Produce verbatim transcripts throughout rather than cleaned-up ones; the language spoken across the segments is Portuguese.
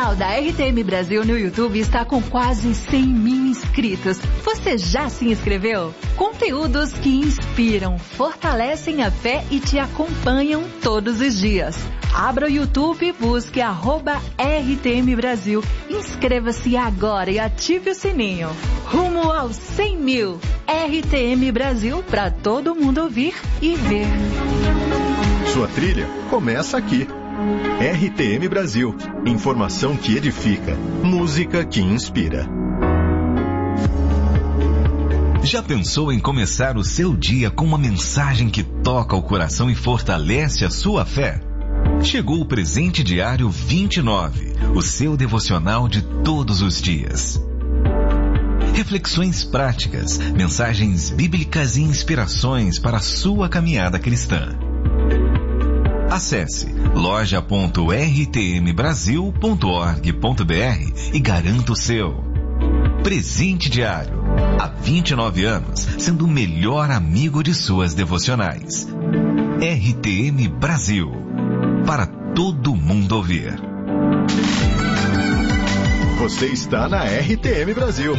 canal da R T M Brasil no YouTube está com quase cem mil inscritos. Você já se inscreveu? Conteúdos que inspiram, fortalecem a fé e te acompanham todos os dias. Abra o YouTube e busque arroba R T M Brasil. Inscreva-se agora e ative o sininho. Rumo aos cem mil. R T M Brasil para todo mundo ouvir e ver. Sua trilha começa aqui. R T M Brasil. Informação que edifica. Música que inspira. Já pensou em começar o seu dia com uma mensagem que toca o coração e fortalece a sua fé? Chegou o Presente Diário vinte e nove, o seu devocional de todos os dias. Reflexões práticas, mensagens bíblicas e inspirações para a sua caminhada cristã. Acesse loja ponto r t m brasil ponto org ponto b r e garanta o seu. Presente Diário, há vinte e nove anos, sendo o melhor amigo de suas devocionais. R T M Brasil, para todo mundo ouvir. Você está na R T M Brasil.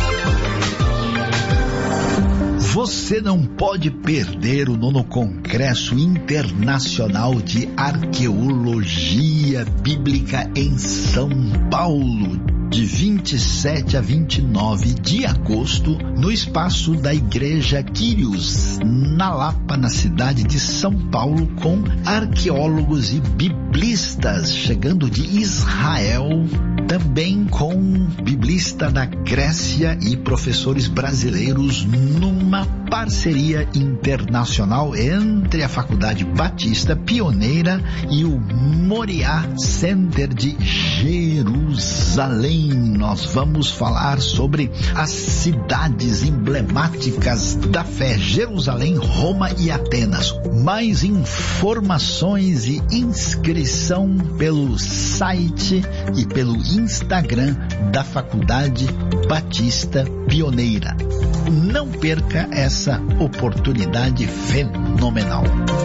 Você não pode perder o nono Congresso Internacional de Arqueologia Bíblica em São Paulo, de vinte e sete a vinte e nove de agosto, no espaço da Igreja Quírios, na Lapa, na cidade de São Paulo, com arqueólogos e biblistas chegando de Israel, também com biblista da Grécia e professores brasileiros, numa parceria internacional entre a Faculdade Batista Pioneira e o Moriá Center de Jerusalém. Nós vamos falar sobre as cidades emblemáticas da fé: Jerusalém, Roma e Atenas. Mais informações e inscrição pelo site e pelo Instagram da Faculdade Batista Pioneira. Não perca essa oportunidade fenomenal.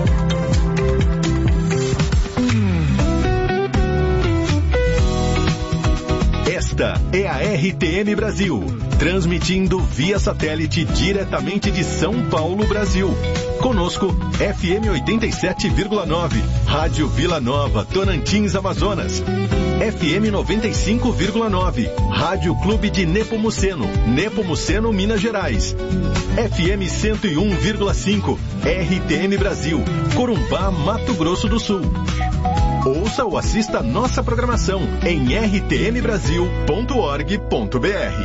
Esta é a R T M Brasil, transmitindo via satélite diretamente de São Paulo, Brasil. Conosco, F M oitenta e sete vírgula nove, Rádio Vila Nova, Tocantins, Amazonas. F M noventa e cinco vírgula nove, Rádio Clube de Nepomuceno, Nepomuceno, Minas Gerais. F M cento e um vírgula cinco, R T M Brasil, Corumbá, Mato Grosso do Sul. Ouça ou assista nossa programação em r t m brasil ponto org ponto b r.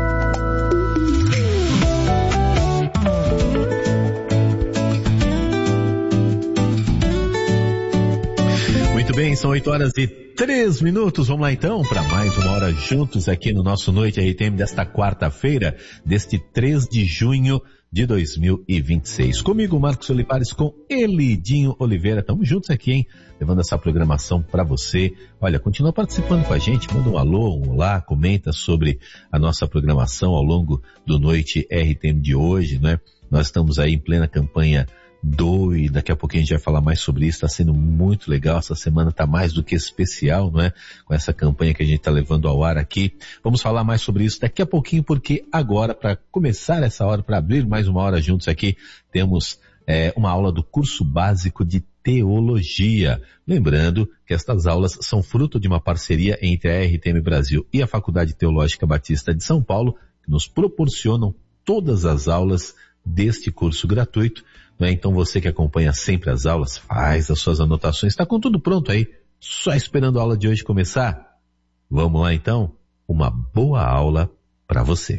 Muito bem, são oito horas e três minutos. Vamos lá então para mais uma hora juntos aqui no nosso Noite R T M desta quarta-feira, deste três de junho de dois mil e vinte e seis. Comigo, Marcos Olivares, com Elidinho Oliveira. Estamos juntos aqui, hein? Levando essa programação para você. Olha, continua participando com a gente, manda um alô, um olá, comenta sobre a nossa programação ao longo do Noite R T M de hoje, né? Nós estamos aí em plena campanha do, e daqui a pouquinho a gente vai falar mais sobre isso. Está sendo muito legal, essa semana está mais do que especial, não é? Com essa campanha que a gente está levando ao ar aqui. Vamos falar mais sobre isso daqui a pouquinho, porque agora, para começar essa hora, para abrir mais uma hora juntos aqui, temos é, uma aula do curso básico de Teologia. Lembrando que estas aulas são fruto de uma parceria entre a R T M Brasil e a Faculdade Teológica Batista de São Paulo, que nos proporcionam todas as aulas deste curso gratuito. Né? Então você que acompanha sempre as aulas, faz as suas anotações, está com tudo pronto aí, só esperando a aula de hoje começar? Vamos lá então, uma boa aula para você.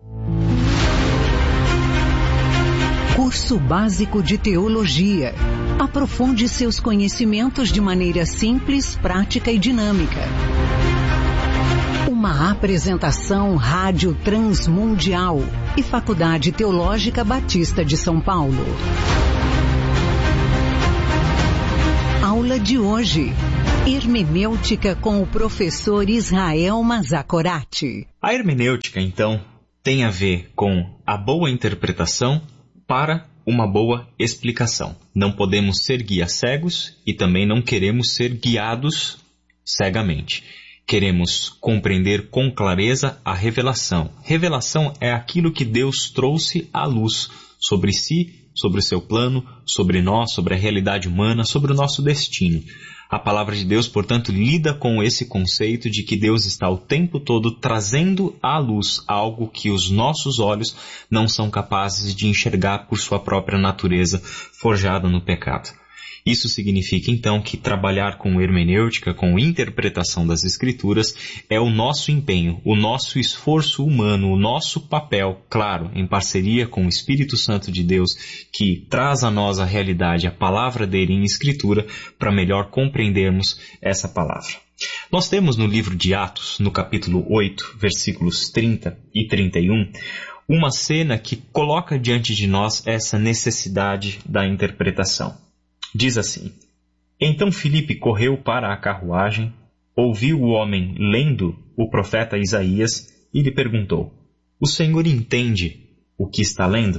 Curso Básico de Teologia. Aprofunde seus conhecimentos de maneira simples, prática e dinâmica. Uma apresentação Rádio Transmundial e Faculdade Teológica Batista de São Paulo. Aula de hoje: Hermenêutica com o professor Israel Mazakorati. A hermenêutica, então, tem a ver com a boa interpretação para uma boa explicação. Não podemos ser guias cegos e também não queremos ser guiados cegamente. Queremos compreender com clareza a revelação. Revelação é aquilo que Deus trouxe à luz sobre si, sobre o seu plano, sobre nós, sobre a realidade humana, sobre o nosso destino. A palavra de Deus, portanto, lida com esse conceito de que Deus está o tempo todo trazendo à luz algo que os nossos olhos não são capazes de enxergar por sua própria natureza forjada no pecado. Isso significa, então, que trabalhar com hermenêutica, com interpretação das Escrituras, é o nosso empenho, o nosso esforço humano, o nosso papel, claro, em parceria com o Espírito Santo de Deus, que traz a nós a realidade, a palavra dele em Escritura, para melhor compreendermos essa palavra. Nós temos no livro de Atos, no capítulo oito, versículos trinta e trinta e um, uma cena que coloca diante de nós essa necessidade da interpretação. Diz assim: Então Filipe correu para a carruagem, ouviu o homem lendo o profeta Isaías e lhe perguntou: O Senhor entende o que está lendo?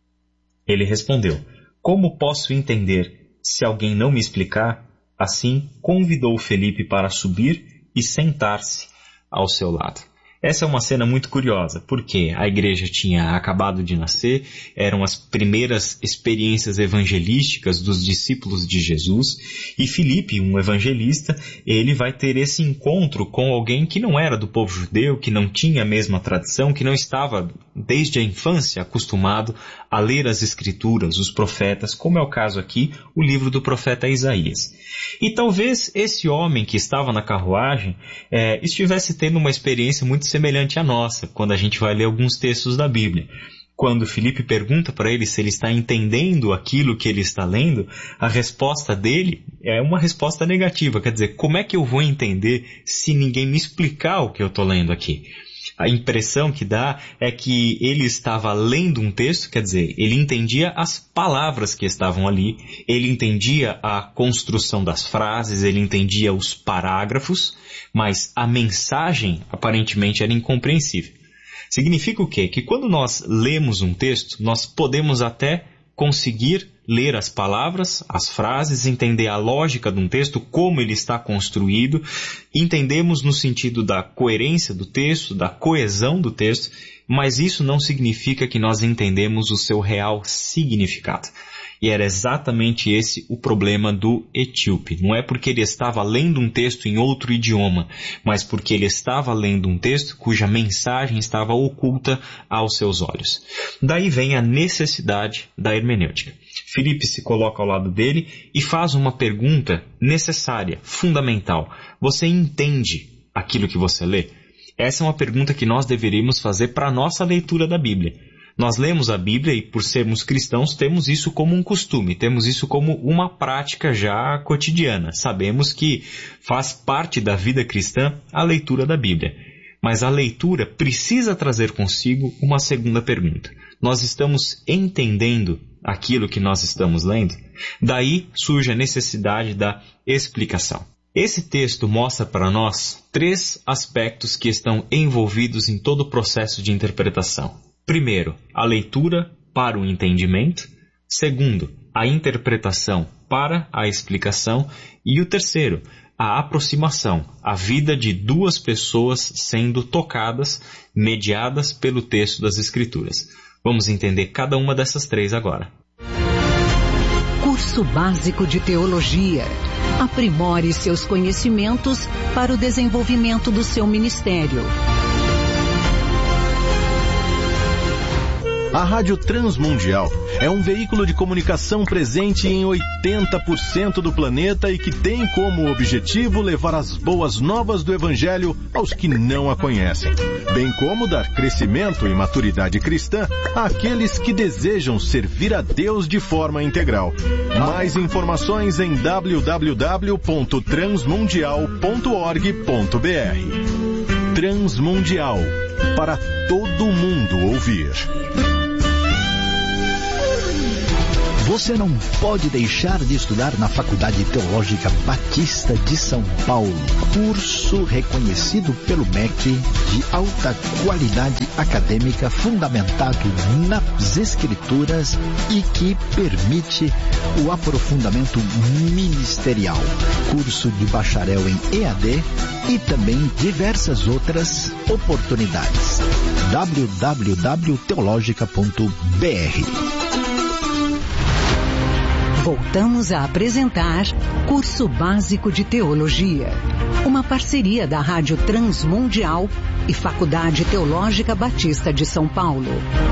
Ele respondeu: Como posso entender se alguém não me explicar? Assim, convidou Filipe para subir e sentar-se ao seu lado. Essa é uma cena muito curiosa, porque a igreja tinha acabado de nascer, eram as primeiras experiências evangelísticas dos discípulos de Jesus, e Filipe, um evangelista, ele vai ter esse encontro com alguém que não era do povo judeu, que não tinha a mesma tradição, que não estava desde a infância acostumado a ler as escrituras, os profetas, como é o caso aqui, o livro do profeta Isaías. E talvez esse homem que estava na carruagem é, estivesse tendo uma experiência muito semelhante à nossa, quando a gente vai ler alguns textos da Bíblia. Quando Filipe pergunta para ele se ele está entendendo aquilo que ele está lendo, a resposta dele é uma resposta negativa. Quer dizer, como é que eu vou entender se ninguém me explicar o que eu estou lendo aqui? A impressão que dá é que ele estava lendo um texto, quer dizer, ele entendia as palavras que estavam ali, ele entendia a construção das frases, ele entendia os parágrafos, mas a mensagem aparentemente era incompreensível. Significa o quê? Que quando nós lemos um texto, nós podemos até conseguir ler as palavras, as frases, entender a lógica de um texto, como ele está construído, entendemos no sentido da coerência do texto, da coesão do texto, mas isso não significa que nós entendemos o seu real significado. E era exatamente esse o problema do etíope. Não é porque ele estava lendo um texto em outro idioma, mas porque ele estava lendo um texto cuja mensagem estava oculta aos seus olhos. Daí vem a necessidade da hermenêutica. Filipe se coloca ao lado dele e faz uma pergunta necessária, fundamental. Você entende aquilo que você lê? Essa é uma pergunta que nós deveríamos fazer para a nossa leitura da Bíblia. Nós lemos a Bíblia e, por sermos cristãos, temos isso como um costume, temos isso como uma prática já cotidiana. Sabemos que faz parte da vida cristã a leitura da Bíblia. Mas a leitura precisa trazer consigo uma segunda pergunta. Nós estamos entendendo aquilo que nós estamos lendo? Daí surge a necessidade da explicação. Esse texto mostra para nós três aspectos que estão envolvidos em todo o processo de interpretação. Primeiro, a leitura para o entendimento. Segundo, a interpretação para a explicação. E o terceiro, a aproximação, a vida de duas pessoas sendo tocadas, mediadas pelo texto das Escrituras. Vamos entender cada uma dessas três agora. Curso Básico de Teologia. Aprimore seus conhecimentos para o desenvolvimento do seu ministério. A Rádio Transmundial é um veículo de comunicação presente em oitenta por cento do planeta e que tem como objetivo levar as boas novas do Evangelho aos que não a conhecem, bem como dar crescimento e maturidade cristã àqueles que desejam servir a Deus de forma integral. Mais informações em w w w ponto transmundial ponto org ponto b r. Transmundial, para todo mundo ouvir. Você não pode deixar de estudar na Faculdade Teológica Batista de São Paulo. Curso reconhecido pelo M E C de alta qualidade acadêmica fundamentado nas Escrituras e que permite o aprofundamento ministerial. Curso de bacharel em E A D e também diversas outras oportunidades. w w w ponto teologica ponto b r. Voltamos a apresentar Curso Básico de Teologia, uma parceria da Rádio Transmundial e Faculdade Teológica Batista de São Paulo.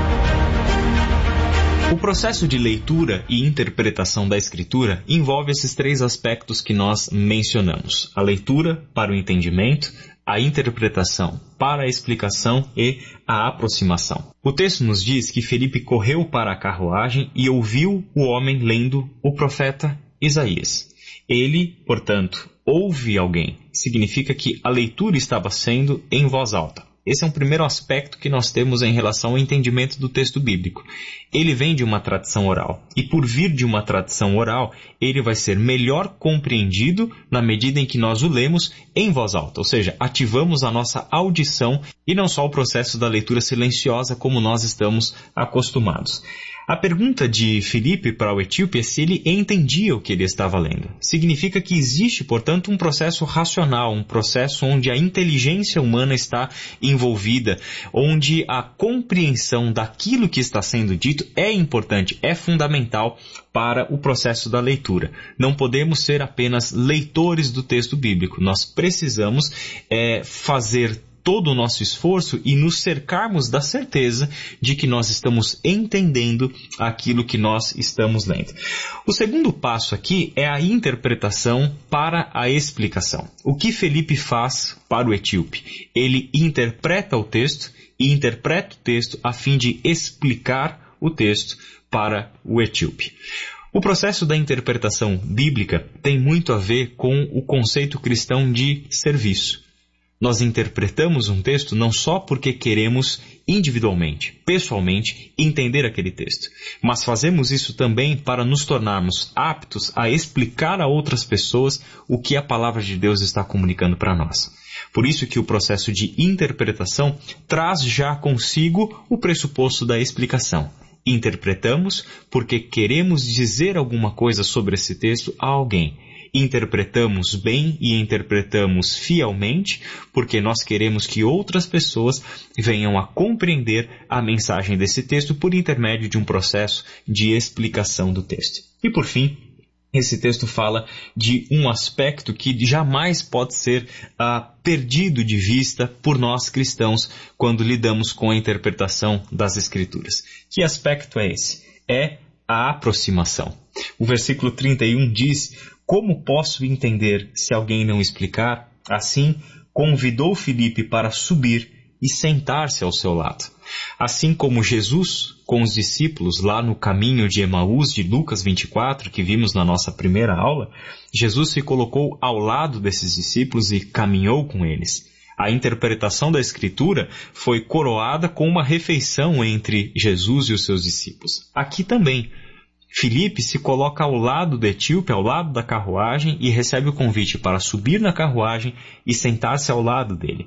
O processo de leitura e interpretação da Escritura envolve esses três aspectos que nós mencionamos: a leitura para o entendimento, a interpretação para a explicação e a aproximação. O texto nos diz que Felipe correu para a carruagem e ouviu o homem lendo o profeta Isaías. Ele, portanto, ouve alguém. Significa que a leitura estava sendo em voz alta. Esse é um primeiro aspecto que nós temos em relação ao entendimento do texto bíblico. Ele vem de uma tradição oral. E por vir de uma tradição oral, ele vai ser melhor compreendido na medida em que nós o lemos em voz alta. Ou seja, ativamos a nossa audição e não só o processo da leitura silenciosa como nós estamos acostumados. A pergunta de Filipe para o etíope é se ele entendia o que ele estava lendo. Significa que existe, portanto, um processo racional, um processo onde a inteligência humana está envolvida, onde a compreensão daquilo que está sendo dito é importante, é fundamental para o processo da leitura. Não podemos ser apenas leitores do texto bíblico. Nós precisamos é, fazer todo o nosso esforço e nos cercarmos da certeza de que nós estamos entendendo aquilo que nós estamos lendo. O segundo passo aqui é a interpretação para a explicação. O que Felipe faz para o etíope? Ele interpreta o texto e interpreta o texto a fim de explicar o texto para o etíope. O processo da interpretação bíblica tem muito a ver com o conceito cristão de serviço. Nós interpretamos um texto não só porque queremos individualmente, pessoalmente, entender aquele texto, mas fazemos isso também para nos tornarmos aptos a explicar a outras pessoas o que a palavra de Deus está comunicando para nós. Por isso que o processo de interpretação traz já consigo o pressuposto da explicação. Interpretamos porque queremos dizer alguma coisa sobre esse texto a alguém. Interpretamos bem e interpretamos fielmente, porque nós queremos que outras pessoas venham a compreender a mensagem desse texto por intermédio de um processo de explicação do texto. E por fim, esse texto fala de um aspecto que jamais pode ser uh, perdido de vista por nós cristãos quando lidamos com a interpretação das Escrituras. Que aspecto é esse? É a aproximação. O versículo trinta e um diz: como posso entender se alguém não explicar? Assim, convidou Filipe para subir e sentar-se ao seu lado. Assim como Jesus, com os discípulos lá no caminho de Emaús de Lucas vinte e quatro, que vimos na nossa primeira aula, Jesus se colocou ao lado desses discípulos e caminhou com eles. A interpretação da Escritura foi coroada com uma refeição entre Jesus e os seus discípulos. Aqui também, Filipe se coloca ao lado do etíope, ao lado da carruagem, e recebe o convite para subir na carruagem e sentar-se ao lado dele.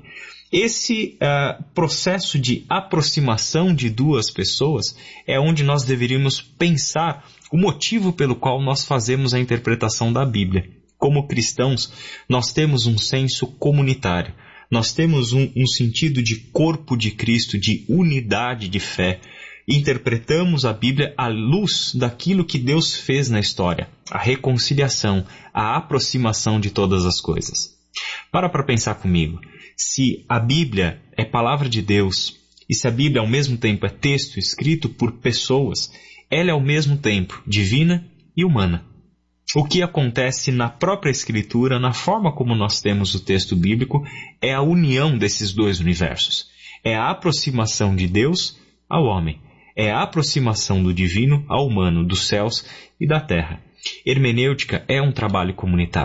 Esse uh, processo de aproximação de duas pessoas é onde nós deveríamos pensar o motivo pelo qual nós fazemos a interpretação da Bíblia. Como cristãos, nós temos um senso comunitário. Nós temos um, um sentido de corpo de Cristo, de unidade de fé. Interpretamos a Bíblia à luz daquilo que Deus fez na história, a reconciliação, a aproximação de todas as coisas. Para para pensar comigo, se a Bíblia é palavra de Deus e se a Bíblia ao mesmo tempo é texto escrito por pessoas, ela é ao mesmo tempo divina e humana. O que acontece na própria Escritura, na forma como nós temos o texto bíblico, é a união desses dois universos. É a aproximação de Deus ao homem. É a aproximação do divino ao humano, dos céus e da terra. Hermenêutica é um trabalho comunitário.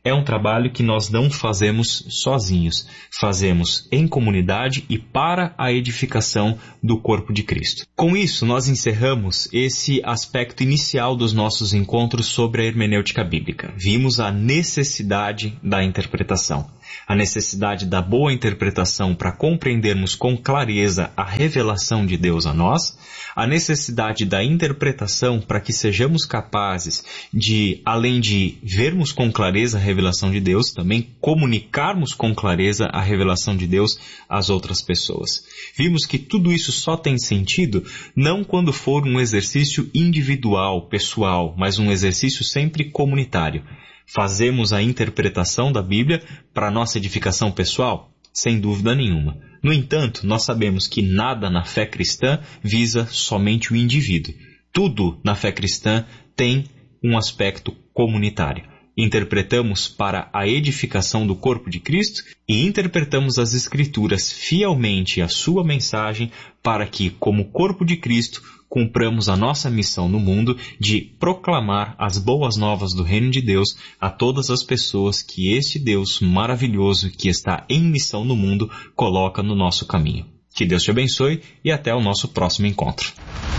é um trabalho que nós não fazemos sozinhos. Fazemos em comunidade e para a edificação do corpo de Cristo. Com isso, nós encerramos esse aspecto inicial dos nossos encontros sobre a hermenêutica bíblica. Vimos a necessidade da interpretação. A necessidade da boa interpretação para compreendermos com clareza a revelação de Deus a nós, a necessidade da interpretação para que sejamos capazes de, além de vermos com clareza a revelação de Deus, também comunicarmos com clareza a revelação de Deus às outras pessoas. Vimos que tudo isso só tem sentido não quando for um exercício individual, pessoal, mas um exercício sempre comunitário. Fazemos a interpretação da Bíblia para nossa edificação pessoal? Sem dúvida nenhuma. No entanto, nós sabemos que nada na fé cristã visa somente o indivíduo. Tudo na fé cristã tem um aspecto comunitário. Interpretamos para a edificação do corpo de Cristo e interpretamos as Escrituras fielmente a sua mensagem para que, como corpo de Cristo, cumpramos a nossa missão no mundo de proclamar as boas novas do reino de Deus a todas as pessoas que este Deus maravilhoso que está em missão no mundo coloca no nosso caminho. Que Deus te abençoe e até o nosso próximo encontro.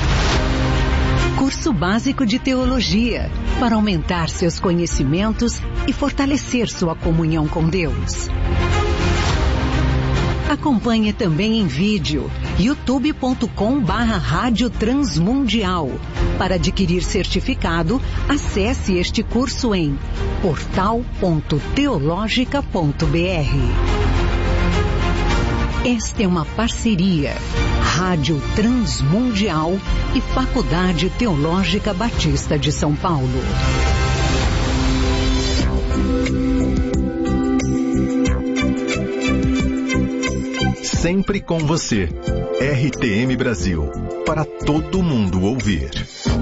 Curso Básico de Teologia, para aumentar seus conhecimentos e fortalecer sua comunhão com Deus. Acompanhe também em vídeo, youtube ponto com barra Rádio Transmundial. Para adquirir certificado, acesse este curso em portal ponto teológica ponto br. Esta é uma parceria Rádio Transmundial e Faculdade Teológica Batista de São Paulo. Sempre com você. R T M Brasil. Para todo mundo ouvir.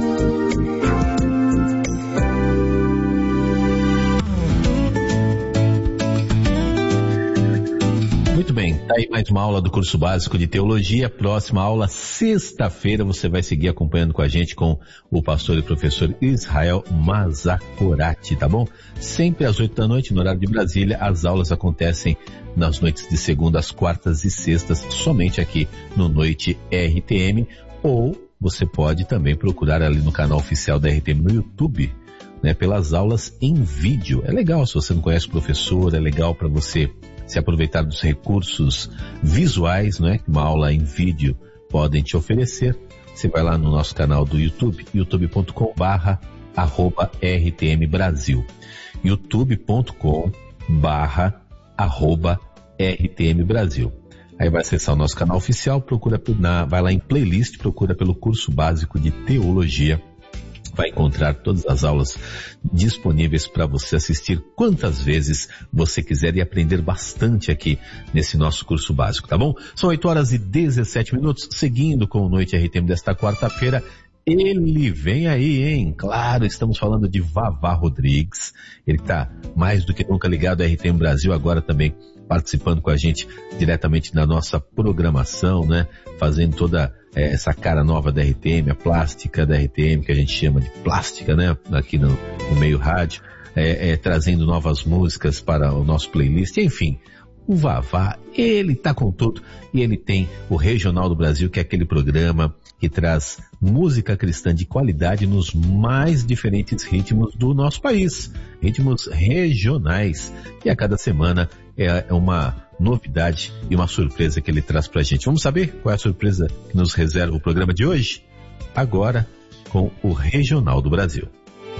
Muito bem, tá aí mais uma aula do curso básico de teologia. Próxima aula, sexta-feira, você vai seguir acompanhando com a gente com o pastor e professor Israel Mazakorati, tá bom? Sempre às oito da noite, no horário de Brasília, as aulas acontecem nas noites de segunda, às quartas e sextas, somente aqui no Noite R T M, ou você pode também procurar ali no canal oficial da R T M no YouTube, né, pelas aulas em vídeo. É legal se você não conhece o professor, é legal para você se aproveitar dos recursos visuais, né, que uma aula em vídeo podem te oferecer. Você vai lá no nosso canal do YouTube, youtube ponto com barra arroba R T M Brasil, youtube ponto com barra arroba R T M Brasil. Aí vai acessar o nosso canal oficial, procura na, vai lá em playlist, procura pelo curso básico de teologia. Vai encontrar todas as aulas disponíveis para você assistir quantas vezes você quiser e aprender bastante aqui nesse nosso curso básico, tá bom? São oito horas e dezessete minutos, seguindo com o Noite R T M desta quarta-feira. Ele vem aí, hein? Claro, estamos falando de Vavá Rodrigues. Ele está mais do que nunca ligado à R T M Brasil, agora também participando com a gente diretamente da nossa programação, né? Fazendo toda é, essa cara nova da R T M, a plástica da R T M, que a gente chama de plástica, né? Aqui no, no meio rádio, é, é, trazendo novas músicas para o nosso playlist, enfim. O Vavá, ele tá com tudo e ele tem o Regional do Brasil, que é aquele programa que traz música cristã de qualidade nos mais diferentes ritmos do nosso país, ritmos regionais. E a cada semana é uma novidade e uma surpresa que ele traz pra gente. Vamos saber qual é a surpresa que nos reserva o programa de hoje? Agora, com o Regional do Brasil.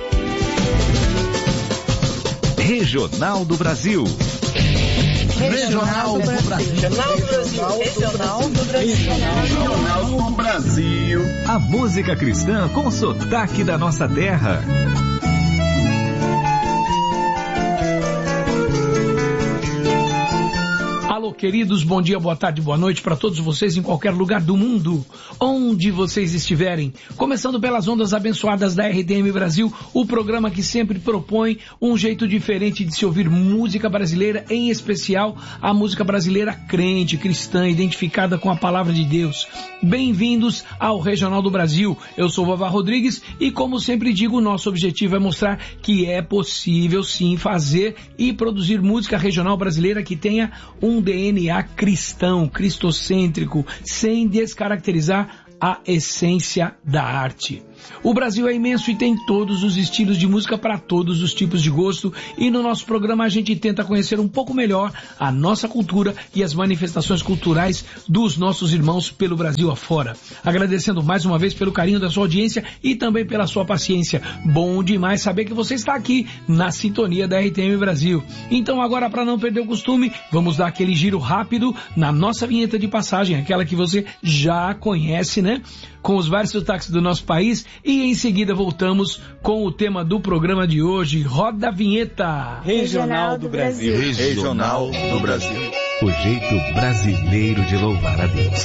Regional do Brasil. Regional do Brasil. Regional do Brasil. Regional do Brasil. Regional do Brasil. A música cristã com sotaque da nossa terra. Alô, Alô, queridos, bom dia, boa tarde, boa noite para todos vocês em qualquer lugar do mundo, onde vocês estiverem. Começando pelas ondas abençoadas da R T M Brasil, o programa que sempre propõe um jeito diferente de se ouvir música brasileira, em especial a música brasileira crente, cristã, identificada com a palavra de Deus. Bem-vindos ao Regional do Brasil. Eu sou o Vavá Rodrigues e, como sempre digo, o nosso objetivo é mostrar que é possível sim fazer e produzir música regional brasileira que tenha um D N A cristão, cristocêntrico, sem descaracterizar a essência da arte. O Brasil é imenso e tem todos os estilos de música para todos os tipos de gosto, e no nosso programa a gente tenta conhecer um pouco melhor a nossa cultura e as manifestações culturais dos nossos irmãos pelo Brasil afora. Agradecendo mais uma vez pelo carinho da sua audiência e também pela sua paciência. Bom demais saber que você está aqui na sintonia da R T M Brasil. Então agora, para não perder o costume, vamos dar aquele giro rápido na nossa vinheta de passagem, aquela que você já conhece, né? Com os vários sotaques do nosso país, e em seguida voltamos com o tema do programa de hoje. Roda a vinheta! Regional do Brasil. Regional do Brasil. O jeito brasileiro de louvar a Deus.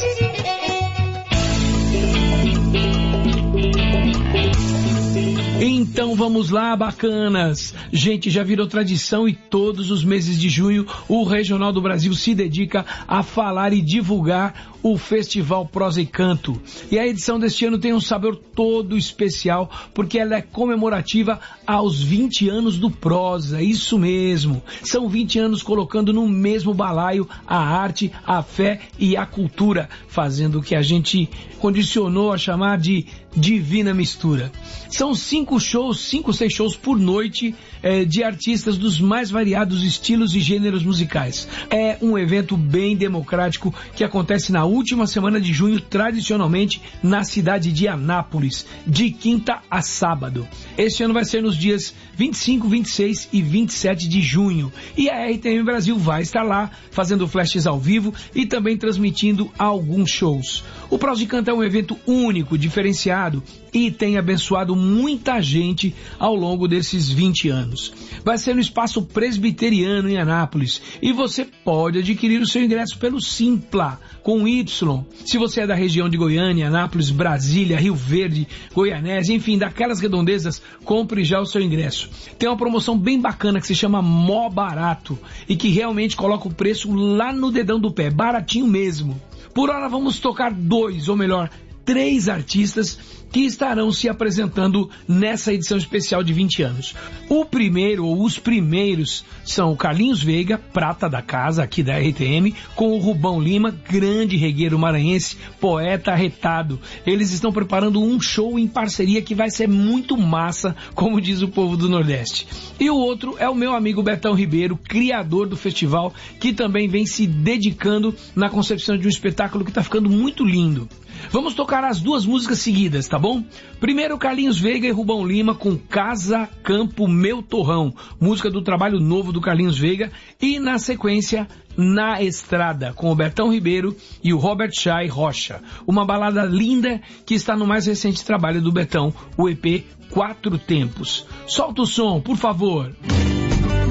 Então vamos lá, bacanas! Gente, já virou tradição e todos os meses de junho o Regional do Brasil se dedica a falar e divulgar o Festival Prosa e Canto. E a edição deste ano tem um sabor todo especial, porque ela é comemorativa aos vinte anos do Prosa, isso mesmo. São vinte anos colocando no mesmo balaio a arte, a fé e a cultura, fazendo o que a gente condicionou a chamar de divina mistura. São cinco shows, cinco, seis shows por noite, é, de artistas dos mais variados estilos e gêneros musicais. É um evento bem democrático que acontece na última semana de junho, tradicionalmente na cidade de Anápolis, de quinta a sábado. Este ano vai ser nos dias vinte e cinco, vinte e seis e vinte e sete de junho. E a R T M Brasil vai estar lá, fazendo flashes ao vivo e também transmitindo alguns shows. O Prosa e Canto é um evento único, diferenciado, e tem abençoado muita gente ao longo desses vinte anos. Vai ser no Espaço Presbiteriano em Anápolis, e você pode adquirir o seu ingresso pelo Simpla, com Y. Se você é da região de Goiânia, Anápolis, Brasília, Rio Verde, Goianésia, enfim, daquelas redondezas, compre já o seu ingresso. Tem uma promoção bem bacana que se chama Mó Barato e que realmente coloca o preço lá no dedão do pé, baratinho mesmo. Por hora vamos tocar dois, ou melhor, três artistas que estarão se apresentando nessa edição especial de vinte anos. O primeiro, ou os primeiros, são o Carlinhos Veiga, prata da casa aqui da R T M, com o Rubão Lima, grande regueiro maranhense, poeta arretado. Eles estão preparando um show em parceria que vai ser muito massa, como diz o povo do Nordeste. E o outro é o meu amigo Betão Ribeiro, criador do festival, que também vem se dedicando na concepção de um espetáculo que está ficando muito lindo. Vamos tocar as duas músicas seguidas, tá bom? Primeiro, Carlinhos Veiga e Rubão Lima com Casa, Campo, Meu Torrão, música do trabalho novo do Carlinhos Veiga. E na sequência, Na Estrada, com o Betão Ribeiro e o Robert Chay Rocha, uma balada linda que está no mais recente trabalho do Betão, o E P Quatro Tempos. Solta o som, por favor!